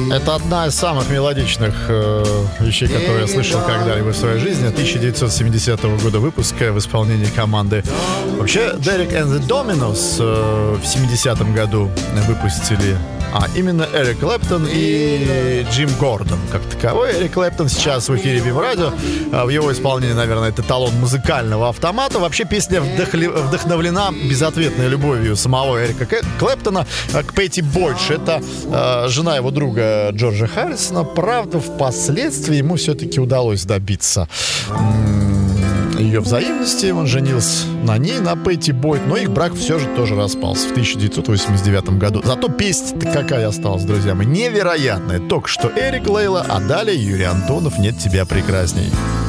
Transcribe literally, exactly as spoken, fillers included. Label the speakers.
Speaker 1: Это одна из самых мелодичных э, вещей, которые я слышал когда-либо в своей жизни. тысяча девятьсот семидесятого года выпуска в исполнении команды. Вообще, Derek and the Dominos э, в семидесятом году выпустили, а именно Эрик Клэптон и Джим Гордон. Как таковой, Эрик Клэптон сейчас в эфире Вим-радио. В его исполнении, наверное, это эталон музыкального автомата. Вообще, песня вдохли... вдохновлена безответной любовью самого Эрика Клэптона к Пэтти Бойдж. Это э, жена его друга Джорджа Харрисона. Правда, впоследствии ему все-таки удалось добиться ее взаимности. Он женился на ней, на Пэтти Бойд, но их брак все же тоже распался в тысяча девятьсот восемьдесят девятом году. Зато песня-то какая осталась, друзья мои, невероятная. Только что Эрик, Лейла, а далее Юрий Антонов «Нет тебя прекрасней».